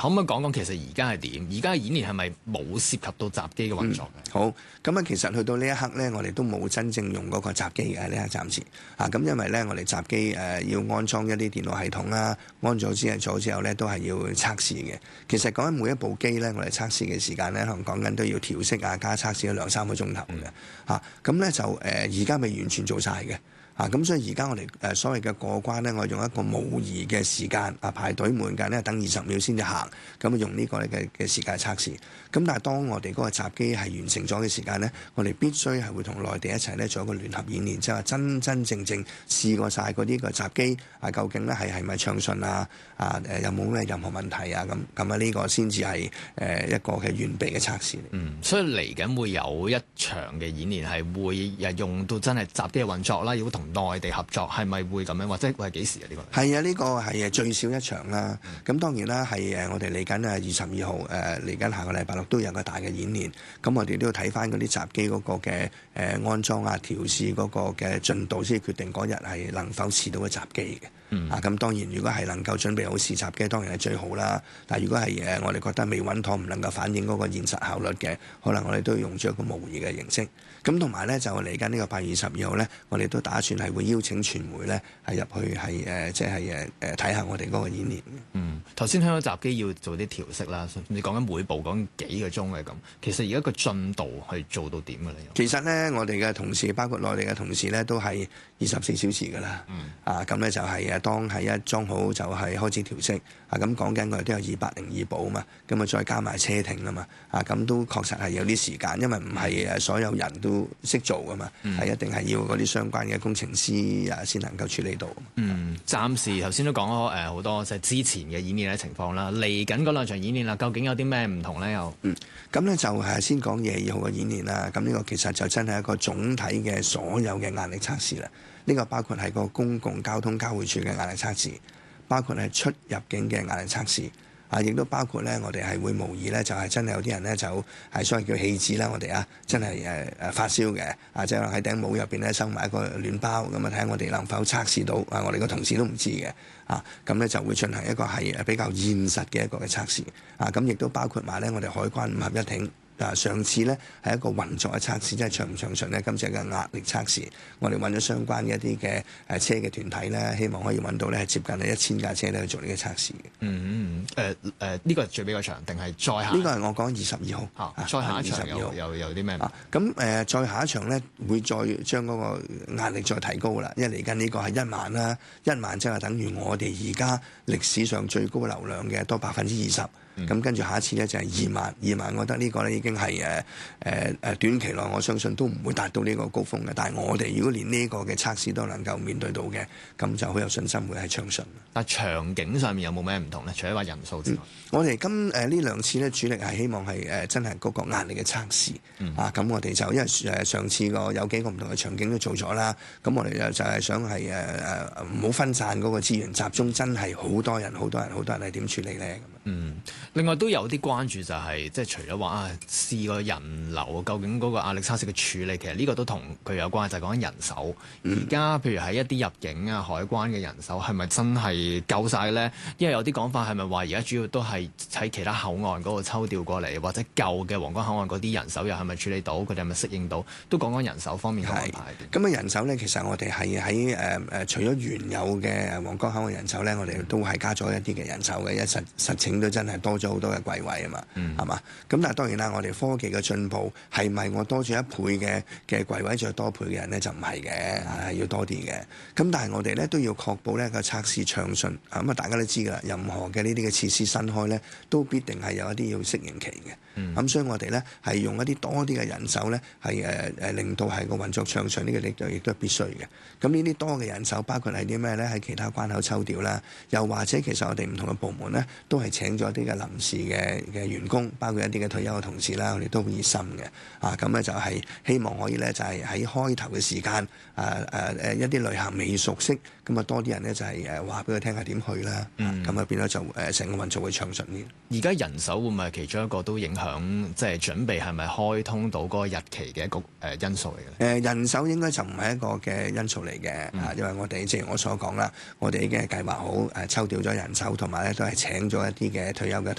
可唔可以講講其實而家係點？而家嘅演練係咪冇涉及到閘機嘅運作嘅？ 好，咁啊，其實去到呢一刻咧，我哋都冇真正用嗰個閘機嘅呢一刻暫時咁因為咧，我哋閘機要安裝一啲電腦系統啦，安咗之後咧，都係要測試嘅。其實講緊每一部機咧，我哋測試嘅時間咧，可能講緊都要調色加測試咗2-3個鐘頭嘅咁咧就而家未完全做晒嘅。咁所以而家我哋所謂嘅過關咧，我用一個模擬嘅時間排隊門間咧等20秒先至行，咁用呢個嘅時間測試。咁但係當我哋嗰個閘機係完成咗嘅時間咧，我哋必須係會同內地一齊咧做一個聯合演練，即係話真正試過晒嗰啲個閘機究竟咧係咪暢順有冇咩任何問題咁呢個先至係一個嘅完備嘅測試。 所以嚟緊會有一場嘅演練係會用到真係閘機嘅運作啦，如果同內地合作係咪會咁樣，或者會係幾時啊？呢個係呢個係最少一場啦。咁當然啦，係我哋嚟緊22號嚟緊下個禮拜六都有個大嘅演練。咁我哋都要睇翻嗰啲閘機嗰個嘅安裝調試嗰個嘅進度，先決定嗰日係能否試到個閘機嘅。咁當然如果係能夠準備好試閘機，當然係最好啦。但係如果係我哋覺得未穩妥，唔能夠反映嗰個現實效率嘅，可能我哋都要用咗一個模擬嘅形式。咁同埋咧就嚟緊呢個8月22號咧，我哋都打算係會邀請傳媒咧係入去睇下我哋嗰個演練。 頭先香港閘機要做啲調色啦，你講緊每部講幾個鐘嘅咁，其實而家個進度係做到點嘅咧？ 其實咧，我哋嘅同事包括內地嘅同事咧，都係24小時㗎啦。咁咧就係當係一裝好就係開始調色。咁講緊我哋都有202部啊嘛，咁再加埋車停啊嘛。咁都確實係有啲時間，因為唔係所有人都識做㗎嘛，係一定係要嗰啲相關嘅工程師先能夠處理到。 暫時頭先都講咗好多即係之前嘅演練嘅情況啦，嚟緊嗰兩場演練啦，究竟有啲咩唔同咧？又咁咧就係先講22號嘅演練啦。咁呢個其實就真係一個總體嘅所有嘅壓力測試啦。呢個包括係個公共交通交匯處嘅壓力測試，包括係出入境嘅壓力測試。亦都包括咧，我哋係會模擬咧，就係真係有啲人咧就係所謂叫氣子啦，我哋真係發燒嘅，即係喺頂帽入邊咧收埋一個暖包，咁睇下我哋能否測試到，我哋個同事都唔知嘅，咁咧就會進行一個係比較現實嘅一個嘅測試，咁亦都包括埋咧我哋海關5合一艇。上次咧係一個運作嘅測試，即係暢唔暢順咧。今次嘅壓力測試，我哋揾咗相關嘅一啲嘅車嘅團體咧，希望可以揾到咧接近1000架車咧去做呢個測試嘅。 呢個係最比較長定係再下？ 呢個係我講22號。 再下一場有啲咩？ 咁再下一場咧會再將嗰個壓力再提高啦，因為嚟緊呢個係1萬啦，1萬即係等於我哋而家歷史上最高流量嘅多20%。咁跟住下一次咧就係2萬，我覺得呢個咧已經係短期內我相信都唔會達到呢個高峰嘅。但係我哋如果連呢個嘅測試都能夠面對到嘅，咁就好有信心會係暢順。 但係場景上面有冇咩唔同咧？除咗話人數之外， 我哋呢兩次咧主力係希望係真係嗰個壓力嘅測試。咁我哋就因為上次有幾個唔同嘅場景都做咗啦，咁我哋就係想係唔好分散嗰個資源，集中真係好多人係點處理咧咁。 另外都有啲關注就係即係除咗話試個人流，究竟嗰個壓力測試嘅處理，其實呢個都同佢有關，就係講緊人手。而家譬如喺一啲入境海關嘅人手係咪真係夠晒咧？因為有啲講法係咪話而家主要都係喺其他口岸嗰度抽調過嚟，或者舊嘅皇崗口岸嗰啲人手又係咪處理到？佢哋係咪適應到？都講講人手方面嘅安排。 咁人手咧，其實我哋係喺除咗原有嘅皇崗口岸人手咧，我哋都係加咗一啲嘅人手嘅，實情都真係多咗好多嘅櫃位啊嘛，係嘛？咁但係當然啦，我哋科技嘅進步係咪我多咗1倍嘅櫃位再多倍嘅人咧就唔係嘅，係要多啲嘅。咁但係我哋咧都要確保咧個測試暢順。咁大家都知㗎啦，任何嘅呢啲嘅設施新開咧，都必定係有一啲要適應期嘅。咁所以我哋咧係用一啲多啲嘅人手咧，係令到係個運作暢順，呢個力度亦都係必須嘅。咁呢啲多嘅人手包括係啲咩咧？喺其他關口抽調啦，又或者其實我哋唔同嘅部門咧都係請咗一啲嘅臨時嘅員工，包括一啲嘅退休嘅同事啦，我哋都好熱心嘅。咁咧就係希望可以咧就係喺開頭嘅時間，一啲旅客未熟悉，咁多啲人咧就係話俾佢聽下點去啦。咁變咗就成個運作會暢順啲。 而家人手會唔係其中一個都影響，即係準備係咪開通到嗰個日期嘅一個因素嚟嘅？ 人手應該就唔係一個嘅因素嚟嘅。因為我哋正如我所講啦，我哋已經係計劃好抽調咗人手，同埋咧都係請咗一啲嘅退休嘅